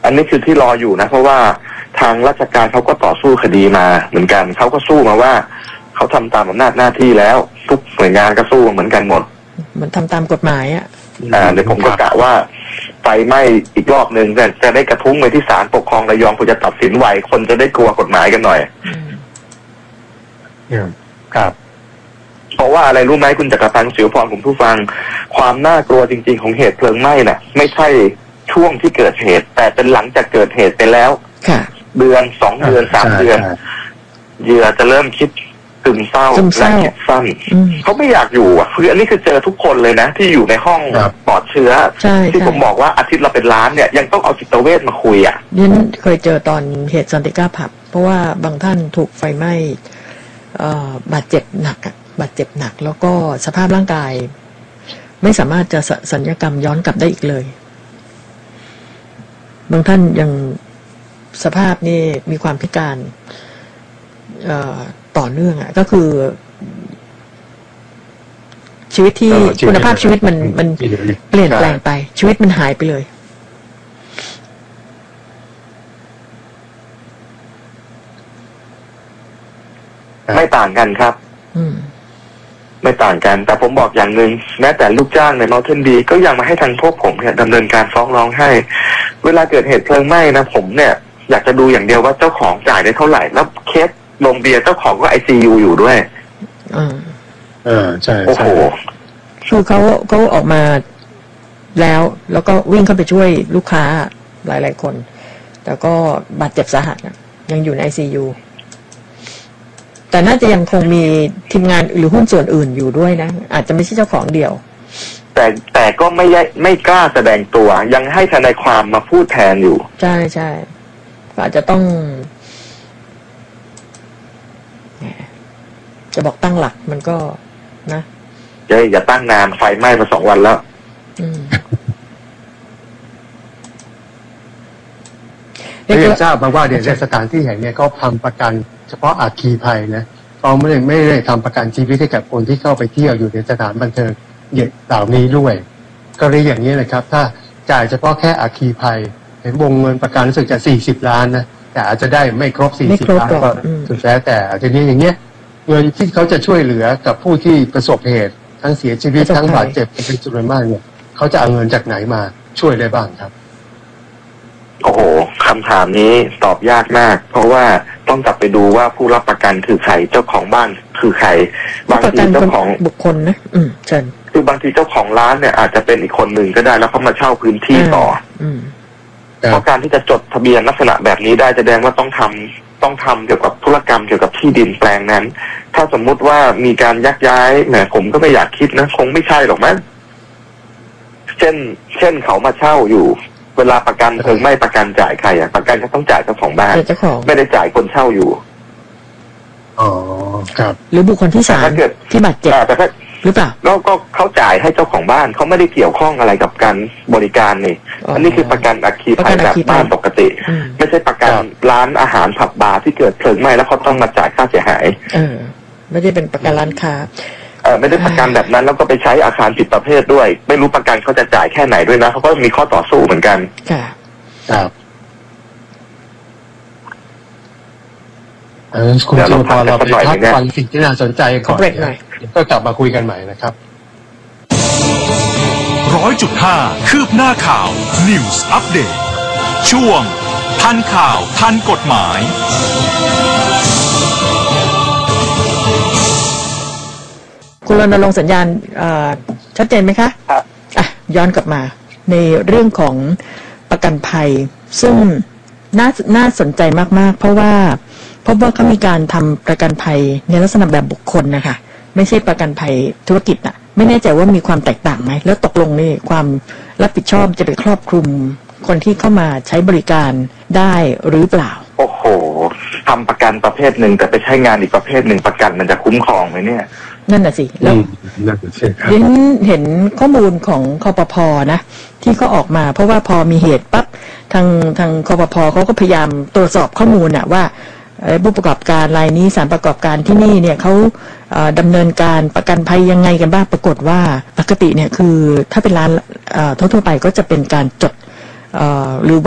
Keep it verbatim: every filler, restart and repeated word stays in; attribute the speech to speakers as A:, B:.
A: อันนี้คือที่รออยู่นะเพราะว่าทางราชการเขาก็ต่อสู้คดีมาเหมือนกันเขาก็สู้มาว่าเขาทำตามอำนาจหน้าที่แล้วทุกหน่วยงานก็สู้เหมือนกันหมด
B: มันทำตามกฎหมายอ่ะ
A: อ่าเดี๋ยวผมก็กะว่าไฟไหม้อีกรอบหนึ่งจะจะได้กระทุ้งไปที่ศาลปกครองระยองเพื่อจะตัดสินไวคนจะได้กลัวกฎหมายกันหน่อย
C: ครับ
A: เพราะว่าอะไรรู้ไหมคุณจักรพันธ์ศิวพรคุณผู้ฟังความน่ากลัวจริงๆของเหตุเพลิงไหม้น่ะไม่ใช่ช่วงที่เกิดเหตุแต่เป็นหลังจากเกิดเหตุไปแล้วเดือนสองเดือนสามเดือนเหยื่อจะเริ่มคิดซึมเศร้าและคิดสั้นเขาไม่อยากอยู่อ่ะคืออันนี้คือเจอทุกคนเลยนะที่อยู่ในห้องปลอดเชื้อที่ผมบอกว่าอาทิตย์เราเป็นล้านเนี่ยยังต้องเอาจิตเวชมาคุยอ่ะ
B: นี่เคยเจอตอนเหตุสันติก้าผับเพราะว่าบางท่านถูกไฟไหม้บาดเจ็บหนักบาดเจ็บหนักแล้วก็สภาพร่างกายไม่สามารถจะสัญญกรรมย้อนกลับได้อีกเลยบางท่านยังสภาพนี่มีความพิการต่อเนื่องอ่ะก็คือชีวิตที่คุณภาพชีวิตมันมันเปลี่ยนแปลงไปชีวิตมันหายไปเลย
A: ไม่ต่างกันครับไม่ต่างกันแต่ผมบอกอย่างหนึ่งแม้แต่ลูกจ้างใน Mountain Bee ก็ยังมาให้ทางพวกผมเนี่ยดำเนินการฟ้องร้องให้เวลาเกิดเหตุเพลิงไหม้นะผมเนี่ยอยากจะดูอย่างเดียวว่าเจ้าของจ่ายได้เท่าไหร่แล้วเคสโรงเบียร์เจ้าของก็ไอซียูอยู่ด้วย
B: อ่า
C: เออใช่
A: โอ้โห
B: คือเขาเขาออกมาแล้วแล้วก็วิ่งเข้าไปช่วยลูกค้าหลายๆคนแต่ก็บาดเจ็บสาหัสยังอยู่ในไอซียูแต่น่าจะยังคงมีทีมงานหรือหุ้นส่วนอื่นอยู่ด้วยนะอาจจะไม่ใช่เจ้าของเดียว
A: แต่แต่ก็ไม่ไม่กล้าแสดงตัวยังให้ทนายความมาพูดแทนอยู่
B: ใช่ใช่อาจจะต้องจะบอกตั้งหลักมันก็นะ
A: เจ๊อย่าตั้งนานไฟไหม้มาสองวันแล้ว
C: เรียนทราบมาว่าเดี๋ยวในสถานที่แห่งนี้เขาทำประกันเฉพาะอัคคีภัยนะเขาไม่ได้ไม่ได้ทำประกันชีวิตให้กับคนที่เข้าไปเที่ยวอยู่ในสถานบันเทิงเหล่านี้ด้วยก็เลยอย่างนี้นะครับถ้าจ่ายเฉพาะแค่อัคคีภัยเห็นวงเงินประกันรู้สึกจะสี่สิบล้านนะแต่อาจจะได้ไม่ครบสี่สิบล้านก็สุดแล้วแต่ทีนี้อย่างเงี้ยเงินที่เขาจะช่วยเหลือกับผู้ที่ประสบเหตุทั้งเสียชีวิตทั้งบาดเจ็บเป็นจำนวนมากเนี่ยเขาจะเอาเงินจากไหนมาช่วยได้บ้างครับ
A: โอ้โหคำถามนี้ตอบยากมากเพราะว่าต้องกลับไปดูว่าผู้รับประกันคือใครเจ้าของบ้านคือใครบางทีเจ้าของ
B: บุคคลนะอืมเชิญ
A: คือบางทีเจ้าของร้านเนี่ยอาจจะเป็นอีกคนหนึ่งก็ได้แล้วเขามาเช่าพื้นที่ต่อ
B: อืม
A: เพราะการที่จะจดทะเบียนลักษณะแบบนี้ได้แสดงว่าต้องทำต้องทำเกี่ยวกับธุรกรรมเกี่ยวกับที่ดินแปลงนั้นถ้าสมมุติว่ามีการยักย้ายแหมผมก็ไม่อยากคิดนะคงไม่ใช่หรอกมั้งเช่นเช่นเขามาเช่าอยู่เวลาประกันเพลิงไหม้ประกันจ่ายใครอ่ะประกันก็ต้องจ่ายเจ้าของบ้านไม่ได้จ่ายคนเช่าอยู่
C: อ๋อครับ
B: หรือบุคคลที่สามที่บาดเจ็บ
A: แต่ถ้า
B: หรือเปล่า
A: แล้วก็เขาจ่ายให้เจ้าของบ้านเขาไม่ได้เกี่ยวข้องอะไรกับการบริการนี่อันนี้คือประกันอัคคีภัยแบบบ้านปกติไม่ใช่ประกันร้านอาหารผับบาร์ที่เกิดเพลิงไหม้แล้วเขาต้องมาจ่ายค่าเสียหาย
B: เออไม่ได้เป็นประกันร้านค้า
A: เออไม่ได้ประกันแบบนั้นแล้วก็ไปใช้อาคารผิดประเภทด้วยไม่รู้ประกันเขาจะจ่ายแค่ไหนด้วยนะเขาก็มีข้อต่อสู้เหมือนกัน
B: ค่ะ
C: ครับเออคุณจิวพรเราไปพักฟังสิ่งที่น่าสนใจก่อนก็กลับมาคุยกันใหม่นะครับ
D: ร้อยจุดห้าคืบหน้าข่าว News Update ช่วงทันข่าวทันกฎหมาย
B: คุณรณรงค์สัญญาณชัดเจนไหมคะ
A: ครับ
B: อ่ะย้อนกลับมาในเรื่องของประกันภัยซึ่งน่าน่าสนใจมากๆเพราะว่าพบว่าเขามีการทำประกันภัยในลักษณะแบบบุคคลนะคะไม่ใช่ประกันภัยธุรกิจน่ะไม่แน่ใจว่ามีความแตกต่างไหมแล้วตกลงนี่ความรับผิดชอบจะไปครอบคลุมคนที่เข้ามาใช้บริการได้หรือเปล่า
A: โอ้โหทำประกันประเภทหนึ่งแต่ไปใช้งานอีกประเภทหนึ่งประกันมันจะคุ้มครองไหมเนี่ย
B: นั่นน่ะสิแล้วเห็นเห็นข้อมูลของคปภ.นะที่เขาออกมาเพราะว่าพอมีเหตุปั๊บทางทางคปภ.เขาก็พยายามตรวจสอบข้อมูลน่ะว่าผู้ประกอบการรายนี้สารประกอบการที่นี่เนี่ยเขาดำเนินการประกันภัยยังไงกันบ้างปรากฏว่าปกติเนี่ยคือถ้าเป็นร้านทั่วๆไปก็จะเป็นการจดหรือ